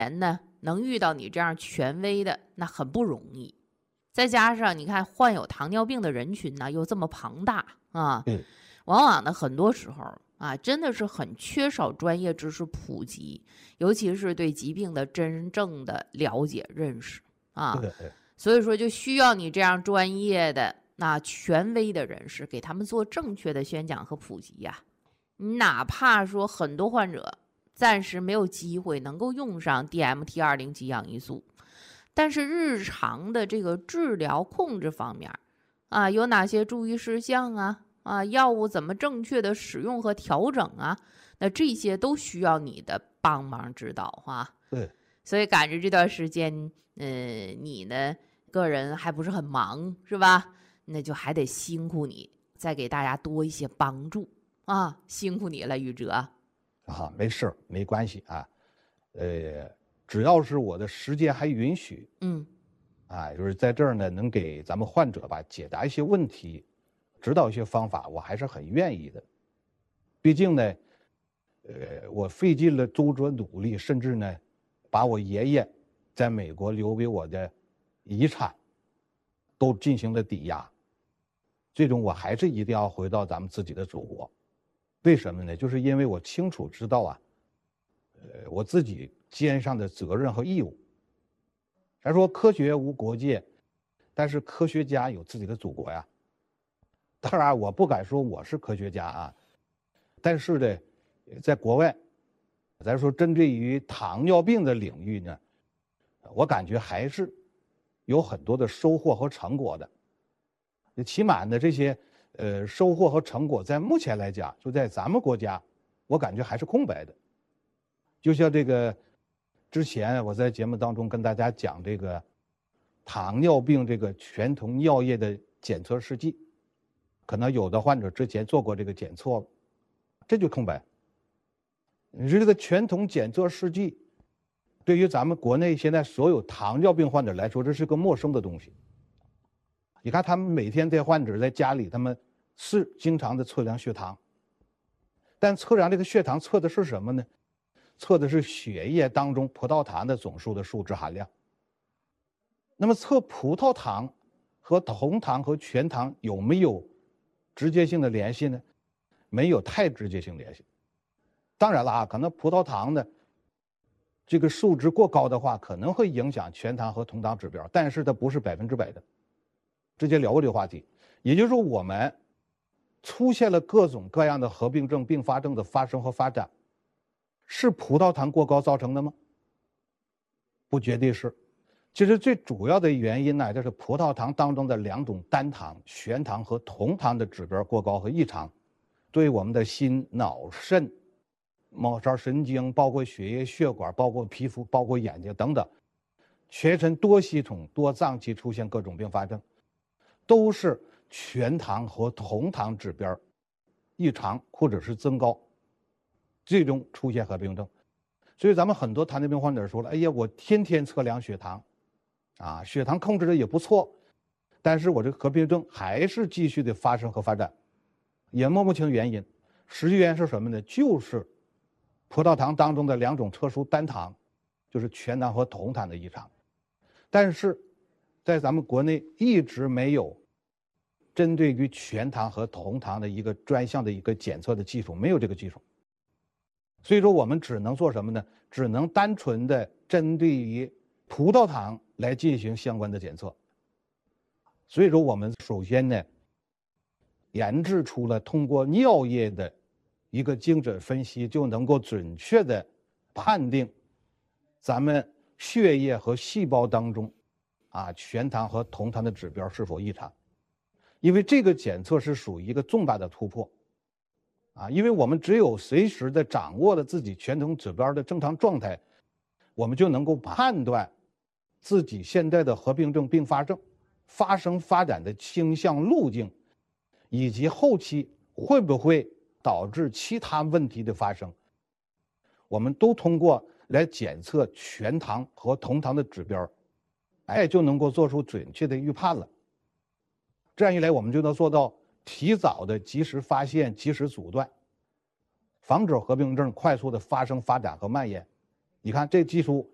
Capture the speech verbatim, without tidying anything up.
人呢能遇到你这样权威的，那很不容易。再加上你看患有糖尿病的人群呢又这么庞大啊， 嗯， 往往呢很多时候啊真的是很缺少专业知识普及，尤其是对疾病的真正的了解认识啊。 对对， 所以说就需要你这样专业的那权威的人士给他们做正确的宣讲和普及呀、你哪怕说很多患者暂时没有机会能够用上 D M T 二零 肌氧胰素，但是日常的这个治疗控制方面啊，有哪些注意事项啊？啊，药物怎么正确的使用和调整啊？那这些都需要你的帮忙指导哈。 对， 所以赶着这段时间，呃，你呢个人还不是很忙，是吧？那就还得辛苦你，再给大家多一些帮助啊，辛苦你了，宇哲。 啊，没事儿，没关系啊，呃，只要是我的时间还允许， 嗯啊，就是在这儿呢，能给咱们患者吧解答一些问题，指导一些方法，我还是很愿意的。毕竟呢，呃，我费尽了周折努力，甚至呢，把我爷爷在美国留给我的遗产都进行了抵押，最终我还是一定要回到咱们自己的祖国。为什么呢？就是因为我清楚知道啊，呃，我自己肩上的责任和义务。咱说科学无国界，但是科学家有自己的祖国呀。当然，我不敢说我是科学家啊，但是呢，在国外，咱说针对于糖尿病的领域呢，我感觉还是有很多的收获和成果的。起码呢，这些呃收获和成果在目前来讲，就在咱们国家，我感觉还是空白的。就像这个之前我在节目当中跟大家讲这个糖尿病这个全酮尿液的检测试剂，可能有的患者之前做过这个检测，这就空白。你说这个全酮检测试剂，对于咱们国内现在所有糖尿病患者来说，这是个陌生的东西。你看他们每天在患者在家里，他们是经常的测量血糖，但测量这个血糖测的是什么呢？测的是血液当中葡萄糖的总数的数值含量。那么测葡萄糖和酮糖和全糖有没有直接性的联系呢？没有太直接性联系。当然了啊，可能葡萄糖的这个数值过高的话，可能会影响全糖和酮糖指标，但是它不是百分之百的。直接聊过这个话题，也就是说，我们出现了各种各样的合并症、并发症的发生和发展，是葡萄糖过高造成的吗？不绝对是。其实最主要的原因呢，就是葡萄糖当中的两种单糖、全糖和酮糖的指标过高和异常，对我们的心、脑、肾、末梢神经，包括血液、血管，包括皮肤，包括眼睛等等，全身多系统、多脏器出现各种并发症。都是全糖和酮糖指标异常或者是增高，最终出现合并症。所以咱们很多糖尿病患者说了，哎呀，我天天测量血糖，啊，血糖控制的也不错，但是我这个合并症还是继续的发生和发展，也摸不清原因。实际原因是什么呢？就是葡萄糖当中的两种特殊单糖，就是全糖和酮糖的异常。但是在咱们国内一直没有针对于全糖和酮糖的一个专项的一个检测的技术，没有这个技术。所以说我们只能做什么呢？只能单纯的针对于葡萄糖来进行相关的检测。所以说我们首先呢，研制出了通过尿液的一个精准分析，就能够准确的判定咱们血液和细胞当中啊全糖和酮糖的指标是否异常。因为这个检测是属于一个重大的突破，啊，因为我们只有随时的掌握了自己全酮指标的正常状态，我们就能够判断自己现在的合并症、并发症发生发展的倾向路径，以及后期会不会导致其他问题的发生，我们都通过来检测全糖和酮糖的指标，哎，就能够做出准确的预判了。这样一来，我们就能做到提早的及时发现、及时阻断，防止合并症快速的发生、发展和蔓延。你看，这技术